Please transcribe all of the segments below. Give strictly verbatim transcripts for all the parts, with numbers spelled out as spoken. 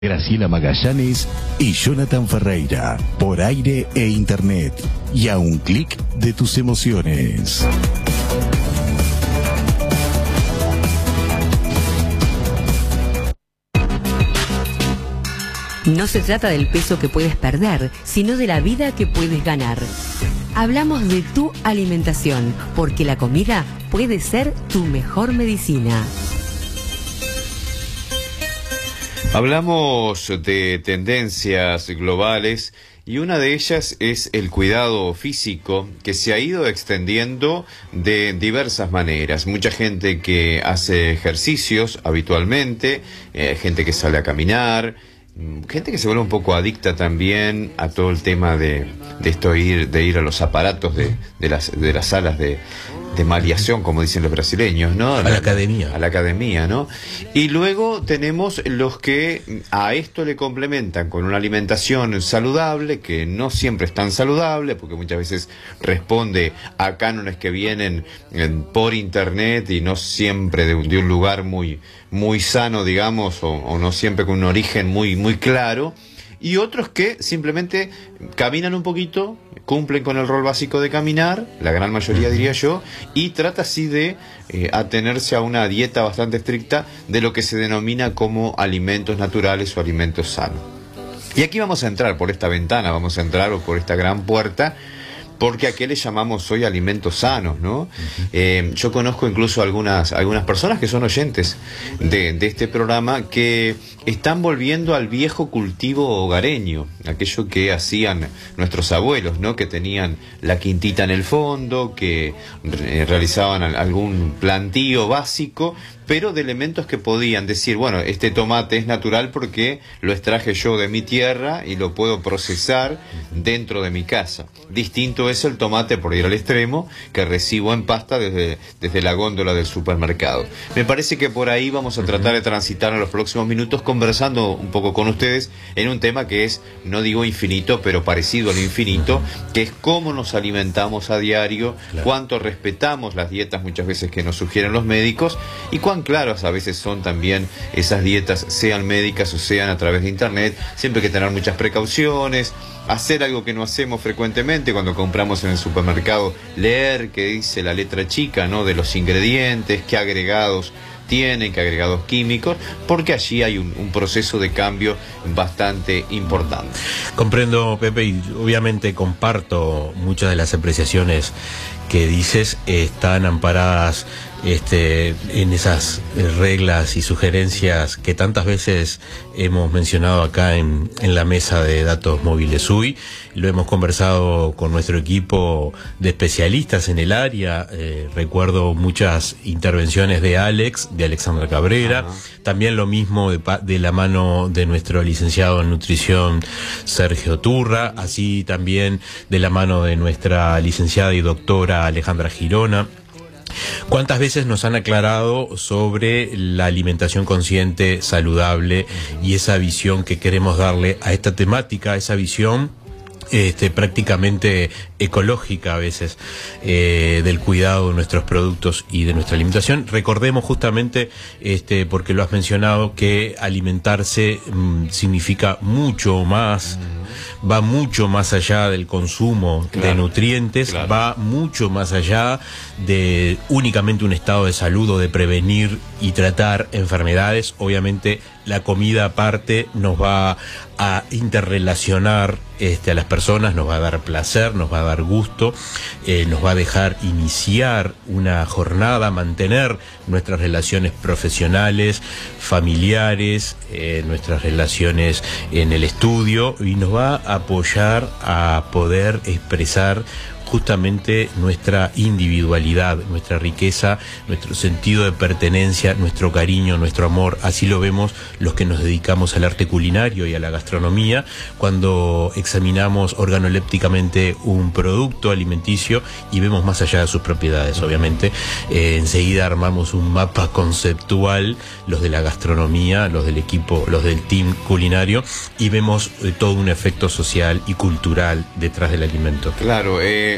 Graciela Magallanes y Jonathan Ferreira, por aire e internet, y a un clic de tus emociones. No se trata del peso que puedes perder, sino de la vida que puedes ganar. Hablamos de tu alimentación, porque la comida puede ser tu mejor medicina. Hablamos de tendencias globales y una de ellas es el cuidado físico, que se ha ido extendiendo de diversas maneras. Mucha gente que hace ejercicios habitualmente, eh, gente que sale a caminar, gente que se vuelve un poco adicta también a todo el tema de, de esto ir, de ir a los aparatos de, de, las, de las salas de, de maleación, como dicen los brasileños, ¿no? A la, la academia. A la academia, ¿no? Y luego tenemos los que a esto le complementan con una alimentación saludable, que no siempre es tan saludable, porque muchas veces responde a cánones que vienen eh, por internet y no siempre de, de un lugar muy, muy sano, digamos, o, o no siempre con un origen muy, muy claro. Y otros que simplemente caminan un poquito, cumplen con el rol básico de caminar, la gran mayoría diría yo, y trata así de eh, atenerse a una dieta bastante estricta de lo que se denomina como alimentos naturales o alimentos sanos. Y aquí vamos a entrar por esta ventana, vamos a entrar o por esta gran puerta, porque a qué le llamamos hoy alimentos sanos, ¿no? Uh-huh. Eh, yo conozco incluso algunas, algunas personas que son oyentes de, de este programa que están volviendo al viejo cultivo hogareño, aquello que hacían nuestros abuelos, ¿no? Que tenían la quintita en el fondo, que eh, realizaban algún plantío básico, pero de elementos que podían decir, bueno, este tomate es natural porque lo extraje yo de mi tierra y lo puedo procesar dentro de mi casa. Distinto es el tomate, por ir al extremo, que recibo en pasta desde, desde la góndola del supermercado. Me parece que por ahí vamos a tratar de transitar en los próximos minutos conversando un poco con ustedes en un tema que es, no digo infinito, pero parecido al infinito, que es cómo nos alimentamos a diario, claro, cuánto respetamos las dietas muchas veces que nos sugieren los médicos y cuán claras a veces son también esas dietas, sean médicas o sean a través de internet. Siempre hay que tener muchas precauciones, hacer algo que no hacemos frecuentemente cuando compramos en el supermercado, leer qué dice la letra chica, ¿no? De los ingredientes, qué agregados tienen, qué agregados químicos, porque allí hay un, un proceso de cambio bastante importante. Comprendo, Pepe, y obviamente comparto muchas de las apreciaciones que dices, eh, están amparadas este, en esas reglas y sugerencias que tantas veces hemos mencionado acá en, en la mesa de datos móviles U I. Lo hemos conversado con nuestro equipo de especialistas en el área. Eh, recuerdo muchas intervenciones de Alex, de Alexandra Cabrera. Uh-huh. También lo mismo de, de la mano de nuestro licenciado en nutrición Sergio Turra, así también de la mano de nuestra licenciada y doctora Alejandra Girona. ¿Cuántas veces nos han aclarado sobre la alimentación consciente, saludable, y esa visión que queremos darle a esta temática, esa visión Este, prácticamente ecológica a veces, eh, del cuidado de nuestros productos y de nuestra alimentación? Recordemos justamente, este, porque lo has mencionado, que alimentarse mmm, significa mucho más, mm. va mucho más allá del consumo, claro, de nutrientes, claro, va mucho más allá de únicamente un estado de salud o de prevenir y tratar enfermedades. Obviamente la comida aparte nos va a interrelacionar este, a las personas, nos va a dar placer, nos va a dar gusto, eh, nos va a dejar iniciar una jornada, mantener nuestras relaciones profesionales, familiares, eh, nuestras relaciones en el estudio, y nos va a apoyar a poder expresar justamente nuestra individualidad, nuestra riqueza, nuestro sentido de pertenencia, nuestro cariño, nuestro amor. Así lo vemos los que nos dedicamos al arte culinario y a la gastronomía, cuando examinamos organolépticamente un producto alimenticio y vemos más allá de sus propiedades, obviamente. Eh, enseguida armamos un mapa conceptual, los de la gastronomía, los del equipo, los del team culinario, y vemos eh, todo un efecto social y cultural detrás del alimento. Claro, eh,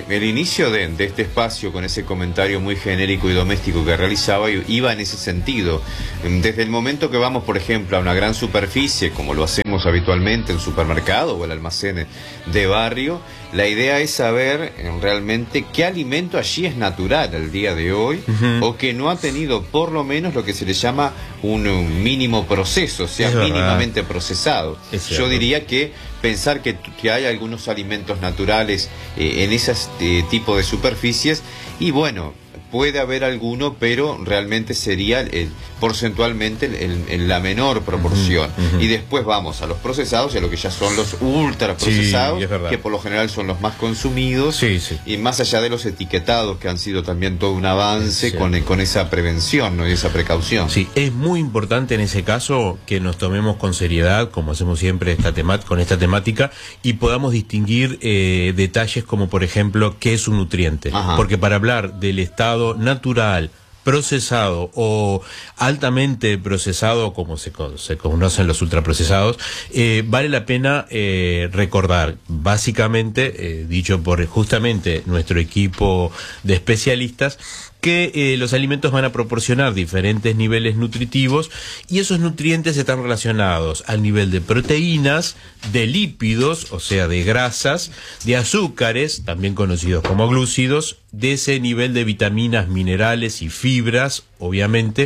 eh, el inicio de, de este espacio con ese comentario muy genérico y doméstico que realizaba iba en ese sentido. Desde el momento que vamos, por ejemplo, a una gran superficie, como lo hacemos habitualmente en supermercado o el almacén de barrio, la idea es saber eh, realmente qué alimento allí es natural al día de hoy, uh-huh. o que no ha tenido por lo menos lo que se le llama un, un mínimo proceso, o sea, es mínimamente verdad. procesado. Yo diría que pensar que, que hay algunos alimentos naturales eh, en ese eh, tipo de superficies, y bueno, puede haber alguno, pero realmente sería el, porcentualmente el, el, la menor proporción. Uh-huh, uh-huh. Y después vamos a los procesados y a lo que ya son los ultra procesados, sí, que por lo general son los más consumidos, sí, sí. y más allá de los etiquetados, que han sido también todo un avance sí. con, con esa prevención, ¿no? y esa precaución. Sí, es muy importante en ese caso que nos tomemos con seriedad, como hacemos siempre esta temat- con esta temática, y podamos distinguir eh, detalles como, por ejemplo, qué es un nutriente. Ajá. Porque para hablar del estado natural, procesado o altamente procesado, como se, se conocen los ultraprocesados, eh, vale la pena eh, recordar, básicamente, eh, dicho por justamente nuestro equipo de especialistas, que eh, los alimentos van a proporcionar diferentes niveles nutritivos, y esos nutrientes están relacionados al nivel de proteínas, de lípidos, o sea, de grasas, de azúcares, también conocidos como glúcidos, de ese nivel de vitaminas, minerales y fibras, obviamente,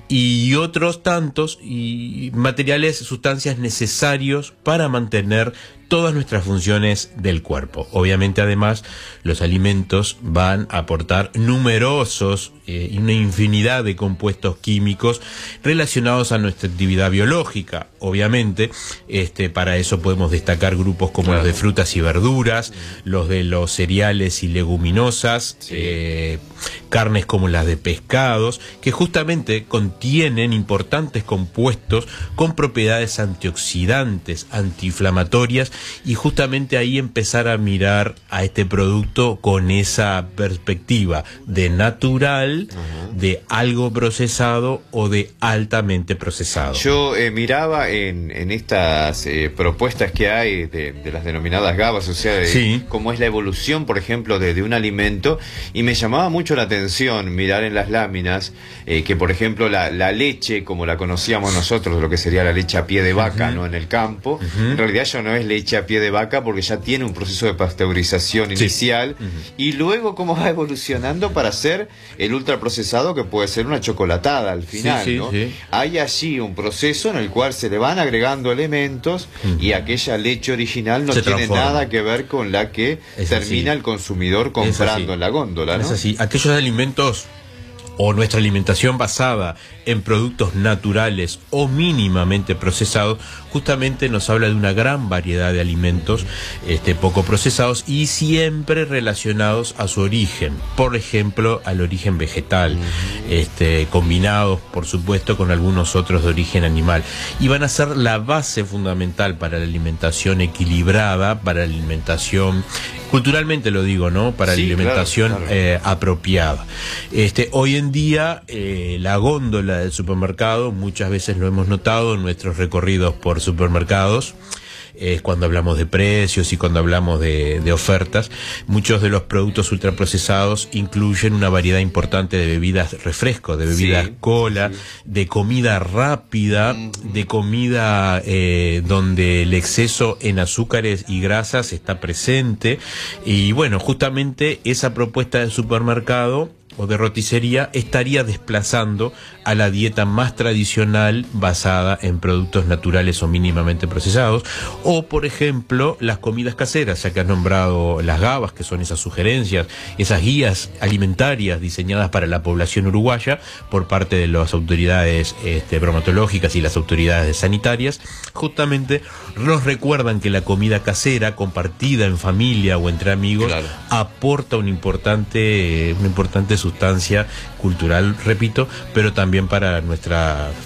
y otros tantos y materiales, sustancias necesarios para mantener todas nuestras funciones del cuerpo. Obviamente, además, los alimentos van a aportar numerosos eh, y una infinidad de compuestos químicos relacionados a nuestra actividad biológica. Obviamente, este, para eso podemos destacar grupos como claro. los de frutas y verduras, los de los cereales y leguminosas, sí. eh, carnes como las de pescados, que justamente contienen importantes compuestos con propiedades antioxidantes, antiinflamatorias, y justamente ahí empezar a mirar a este producto con esa perspectiva de natural, uh-huh. de algo procesado o de altamente procesado. Yo eh, miraba en, en estas eh, propuestas que hay de, de las denominadas gabas, o sea, de sí. cómo es la evolución, por ejemplo, de, de un alimento, y me llamaba mucho la atención mirar en las láminas eh, que, por ejemplo, la, la leche, como la conocíamos nosotros, lo que sería la leche a pie de vaca, uh-huh. ¿no? En el campo, uh-huh. en realidad ya no es leche a pie de vaca, porque ya tiene un proceso de pasteurización sí. inicial, uh-huh. y luego cómo va evolucionando para hacer el ultraprocesado, que puede ser una chocolatada al final, sí, sí, ¿no? Sí. Hay allí un proceso en el cual se le van agregando elementos, uh-huh. y aquella leche original no se tiene transforma. nada que ver con la que es termina así. el consumidor comprando en la góndola, ¿no? Es así. Aquellos alimentos o nuestra alimentación basada en productos naturales o mínimamente procesados, justamente nos habla de una gran variedad de alimentos este, poco procesados y siempre relacionados a su origen, por ejemplo, al origen vegetal, este, combinados, por supuesto, con algunos otros de origen animal. Y van a ser la base fundamental para la alimentación equilibrada, para la alimentación, culturalmente lo digo, ¿no? Para sí, la alimentación claro, claro. Eh, apropiada. Este, hoy en día, eh, la góndola del supermercado, muchas veces lo hemos notado en nuestros recorridos por supermercados, es cuando hablamos de precios y cuando hablamos de, de ofertas, muchos de los productos ultraprocesados incluyen una variedad importante de bebidas refrescos, de bebidas sí, cola, sí. de comida rápida, de comida eh, donde el exceso en azúcares y grasas está presente, y bueno, justamente esa propuesta de supermercado o de roticería estaría desplazando a la dieta más tradicional basada en productos naturales o mínimamente procesados, o por ejemplo las comidas caseras, ya que has nombrado las gabas, que son esas sugerencias, esas guías alimentarias diseñadas para la población uruguaya por parte de las autoridades este, bromatológicas y las autoridades sanitarias. Justamente nos recuerdan que la comida casera compartida en familia o entre amigos claro. aporta un importante, una importante sustancia cultural, repito, pero también para nuestra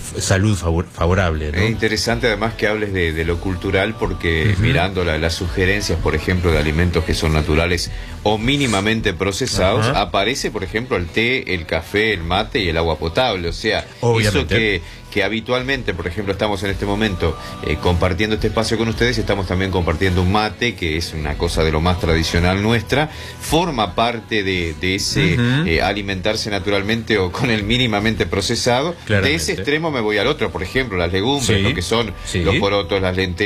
salud favor, favorable, ¿no? Es interesante además que hables de, de lo cultural porque uh-huh. mirando la, las sugerencias, por ejemplo, de alimentos que son naturales o mínimamente procesados, uh-huh. aparece, por ejemplo, el té, el café, el mate y el agua potable. O sea, obviamente. Eso que, que habitualmente, por ejemplo, estamos en este momento eh, compartiendo este espacio con ustedes y estamos también compartiendo un mate, que es una cosa de lo más tradicional nuestra, forma parte de, de ese uh-huh. eh, alimentarse naturalmente o con el mínimamente procesado. Claramente. De ese extremo me voy al otro, por ejemplo, las legumbres, sí. lo que son sí. los porotos, las lentejas,